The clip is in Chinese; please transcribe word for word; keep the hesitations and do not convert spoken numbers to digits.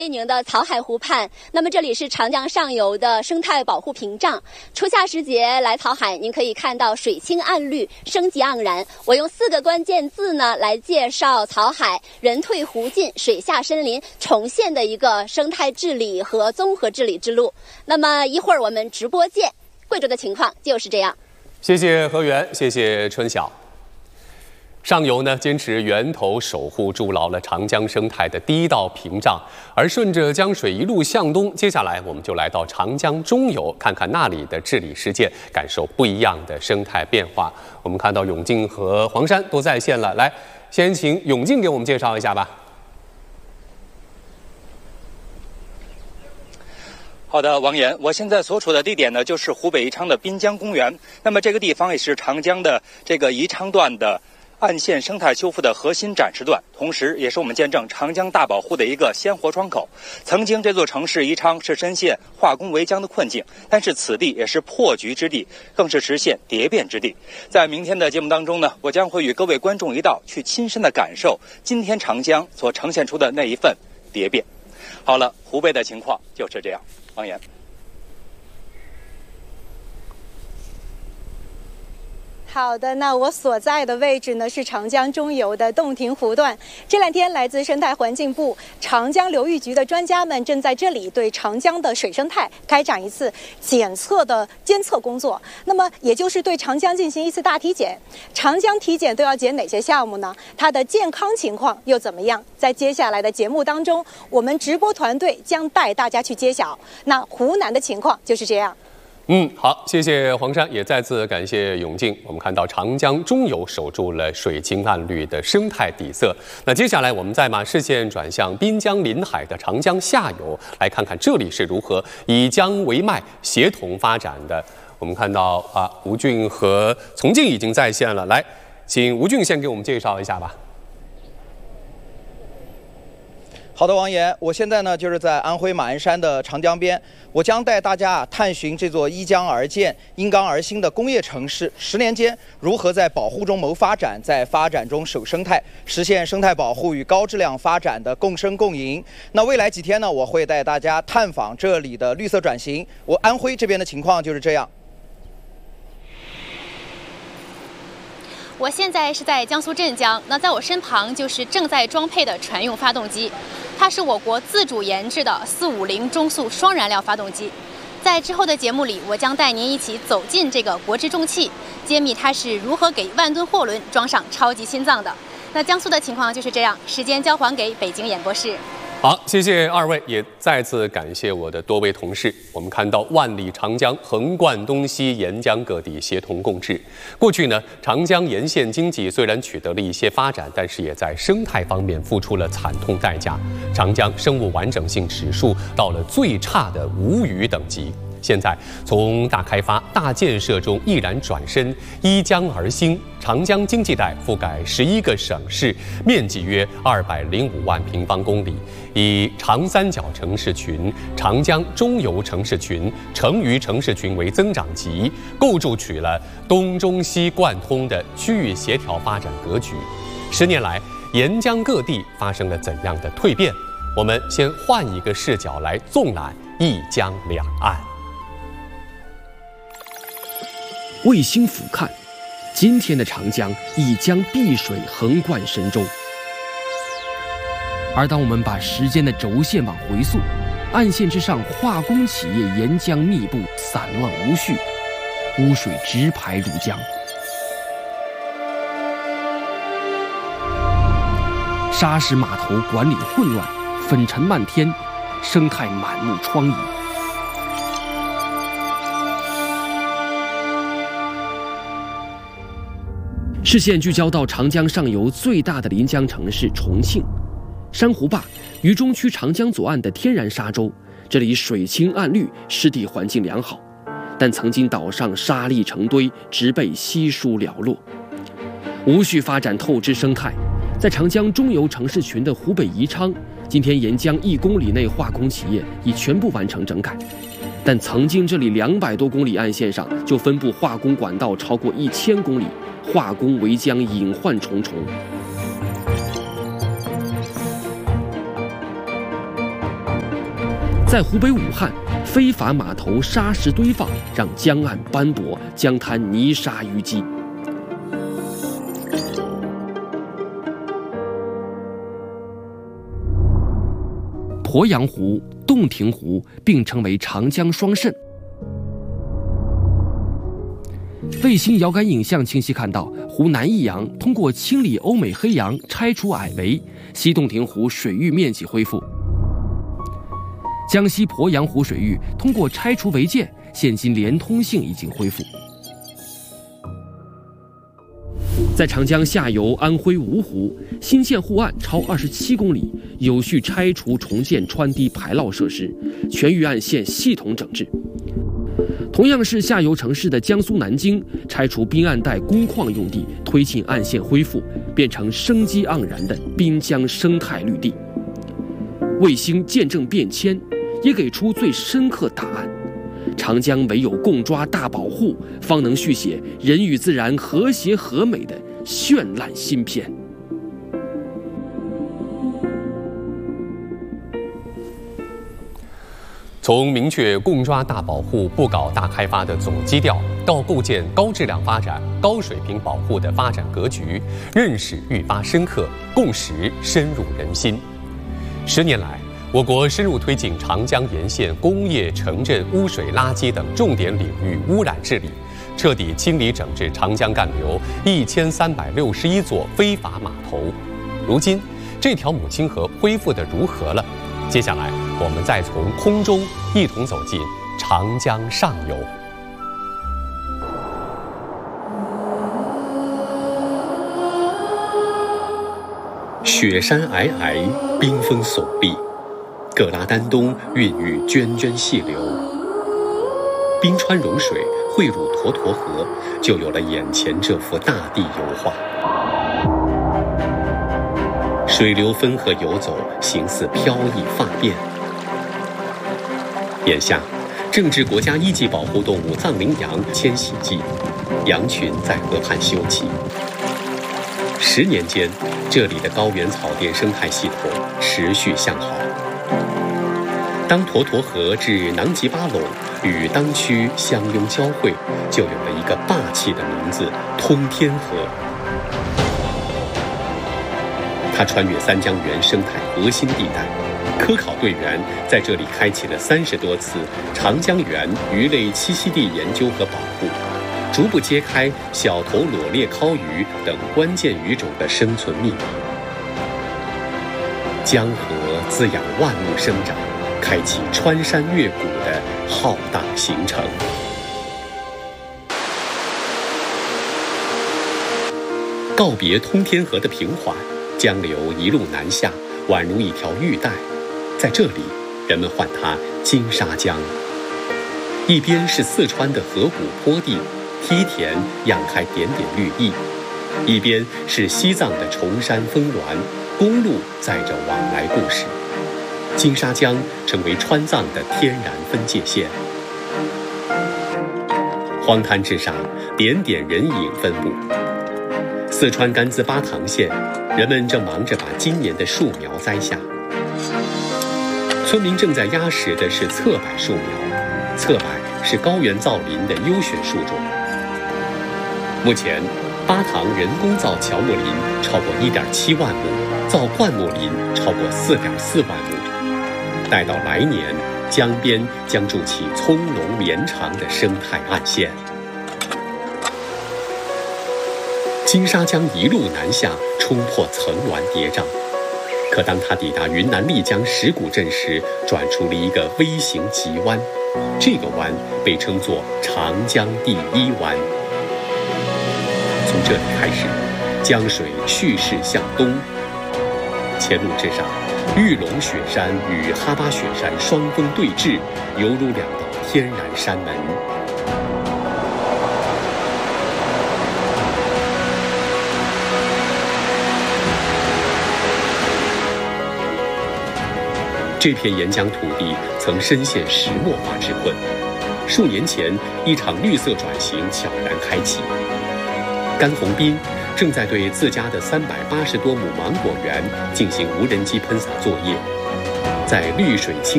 西宁的草海湖畔，那么这里是长江上游的生态保护屏障。初夏时节来草海，您可以看到水清岸绿，生机盎然。我用四个关键字呢来介绍草海人退湖进，水下森林重现的一个生态治理和综合治理之路。那么一会儿我们直播见，贵州的情况就是这样。 谢谢何源，谢谢春晓。上游呢，坚持源头守护，筑牢了长江生态的第一道屏障。而顺着江水一路向东，接下来我们就来到长江中游，看看那里的治理实践，感受不一样的生态变化。我们看到永靖和黄山都在线了，来，先请永靖给我们介绍一下吧。 好的，王岩，我现在所处的地点呢，就是湖北宜昌的滨江公园。那么这个地方也是长江的这个宜昌段的岸线生态修复的核心展示段，同时也是我们见证长江大保护的一个鲜活窗口。曾经这座城市宜昌是深陷化工围江的困境，但是此地也是破局之地，更是实现蝶变之地。在明天的节目当中呢，我将会与各位观众一道去亲身的感受今天长江所呈现出的那一份蝶变。好了，湖北的情况就是这样。王岩。 好的，那我所在的位置呢是长江中游的洞庭湖段。这两天，来自生态环境部、长江流域局的专家们正在这里对长江的水生态开展一次检测的监测工作。那么，也就是对长江进行一次大体检。长江体检都要检哪些项目呢？它的健康情况又怎么样？在接下来的节目当中，我们直播团队将带大家去揭晓。那湖南的情况就是这样。 嗯，好，谢谢黄山，也再次感谢永靖。我们看到长江中游守住了水清岸绿的生态底色。那接下来，我们再把视线转向滨江临海的长江下游，来看看这里是如何以江为脉协同发展的。我们看到啊，吴俊和从静已经在线了，来，请吴俊先给我们介绍一下吧。 好的，王岩，我现在呢就是在安徽马鞍山的长江边，我将带大家探寻这座依江而建、因港而兴的工业城市，十年间如何在保护中谋发展，在发展中守生态，实现生态保护与高质量发展的共生共赢。那未来几天呢，我会带大家探访这里的绿色转型。我安徽这边的情况就是这样。 我现在是在江苏镇江，那在我身旁就是正在装配的船用发动机，它是我国自主研制的四五零中速双燃料发动机。在之后的节目里，我将带您一起走进这个国之重器，揭秘它是如何给万吨货轮装上超级心脏的。那江苏的情况就是这样，时间交还给北京演播室。 好，谢谢二位，也再次感谢我的多位同事。我们看到万里长江横贯东西，沿江各地协同共治。过去呢，长江沿线经济虽然取得了一些发展，但是也在生态方面付出了惨痛代价。长江生物完整性指数到了最差的无虞等级。现在从大开发、大建设中毅然转身，依江而兴。长江经济带覆盖十一个省市，面积约二百零五万平方公里，以长三角城市群、长江中游城市群、成渝城市群为增长极，构筑起了东中西贯通的区域协调发展格局。十年来，沿江各地发生了怎样的蜕变？我们先换一个视角来纵览一江两岸。 卫星俯瞰，今天的长江一江碧水横贯神州。而当我们把时间的轴线往回溯，岸线之上化工企业沿江密布，散乱无序，污水直排入江。沙石码头管理混乱，粉尘漫天，生态满目疮痍。视线聚焦到长江上游最大的临江城市重庆，珊瑚坝，渝中区长江左岸的天然沙洲，这里水清岸绿，湿地环境良好，但曾经岛上沙砾成堆，植被稀疏寥落，无序发展透支生态。在长江中游城市群的湖北宜昌，今天沿江一公里内化工企业已全部完成整改，但曾经这里两百多公里岸线上就分布化工管道超过一千公里。化工围江隐患重重。 在湖北武汉，非法码头沙石堆放，让江岸斑驳，江滩泥沙淤积。鄱阳湖、洞庭湖并称为长江双肾。卫星遥感影像清晰看到，湖南益阳通过清理欧美黑洋、拆除矮围，西洞庭湖水域面积恢复。江西鄱阳湖水域通过拆除违建，现今连通性已经恢复。在长江下游安徽芜湖，新建护岸超二十七公里，有序拆除重建穿堤排涝设施，全域岸线系统整治。同样是下游城市的江苏南京，拆除滨岸带工矿用地，推进岸线恢复，变成生机盎然的滨江生态绿地。卫星见证变迁，也给出最深刻答案：长江唯有共抓大保护，方能续写人与自然和谐和美的绚烂新篇。 从明确共抓大保护、不搞大开发的总基调，到构建高质量发展、高水平保护的发展格局，认识愈发深刻，共识深入人心。十年来，我国深入推进长江沿线工业、城镇污水、垃圾等重点领域污染治理，彻底清理整治长江干流一千三百六十一座非法码头。如今，这条母亲河恢复得如何了？接下来，我们再从空中一同走进长江上游。雪山皑皑，冰封耸立，葛拉丹东孕育涓涓细流。冰川融水汇入沱沱河，就有了眼前这幅大地油画。水流分河游走，形似飘逸发变。眼下正值国家一级保护动物藏羚羊迁徙季，羊群在河畔休憩。十年间，这里的高原草甸生态系统持续向好。当沱沱河至囊吉巴陇与当区相拥交汇，就有了一个霸气的名字——通天河。它穿越三江源生态核心地带，科考队员在这里开启了三十多次长江源鱼类栖息地研究和保护，逐步揭开小头裸鬣尻鱼等关键鱼种的生存秘密。江河滋养万物生长，开启穿山越谷的浩大行程。告别通天河的平缓，江流一路南下，宛如一条玉带。在这里，人们唤它金沙江。一边是四川的河谷坡地，梯田漾开点点绿意；一边是西藏的崇山峰峦，公路载着往来故事。金沙江成为川藏的天然分界线。荒滩之上，点点人影分布。四川甘孜巴塘县，人们正忙着把今年的树苗栽下。村民正在压实的是侧柏树苗，侧柏是高原造林的优选树种。目前，巴塘人工造乔木林超过一点七万亩，造灌木林超过四点四万亩。待到来年，江边将筑起葱茏绵长的生态岸线。金沙江一路南下，冲破层峦叠嶂。可当它抵达云南丽江石鼓镇时，转出了一个微型急弯，这个弯被称作长江第一弯。从这里开始，江水蓄势向东。前路之上，玉龙雪山与哈巴雪山双峰对峙，犹如两道天然山门。这片沿江土地曾深陷石墨化之困，数年前，一场绿色转型悄然开启。甘宏斌正在对自家的三百八十多亩芒果园进行无人机喷洒作业，在绿水青